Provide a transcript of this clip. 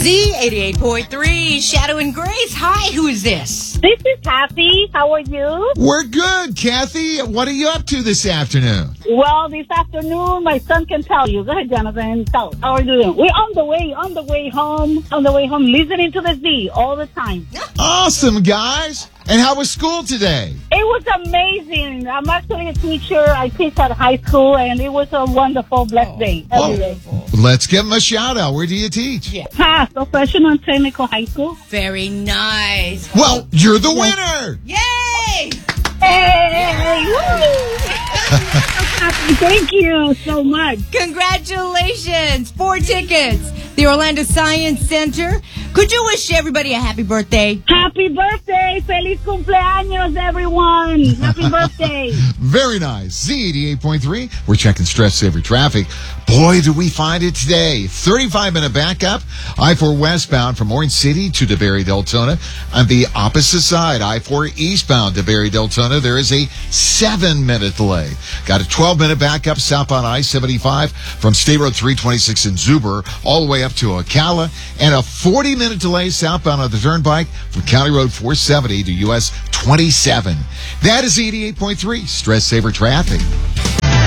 Z88.3, Shadow and Grace. Hi, who is this? This is Kathy. How are you? We're good, Kathy. What are you up to this afternoon? Well, this afternoon, my son can tell you. Go ahead, Jonathan. Tell us. How are you doing? We're on the way home, listening to the Z all the time. Awesome, guys. And how was school today? It was amazing. I'm actually a teacher. I teach at high school, and it was a wonderful, blessed day every day. Let's give them a shout out. Where do you teach? Yeah. Professional and Technical High School. Very nice. Well, you're the winner. Yay! Hey! Woo! Thank you so much. Congratulations. 4 tickets. The Orlando Science Center. Could you wish everybody a happy birthday? Happy birthday! Feliz cumpleaños, everyone! Happy birthday! Very nice. Z88.3. We're checking stress saver traffic. Boy, do we find it today. 35-minute backup. I-4 westbound from Orange City to DeBerry Deltona. On the opposite side, I-4 eastbound DeBerry Deltona, there is a 7-minute delay. Got a 12-minute backup southbound I-75 from State Road 326 in Zuber all the way up to Ocala, and a 40-minute delay southbound on the Turnpike from County Road 470 to US 27. That is 88.3 Stress Saver Traffic.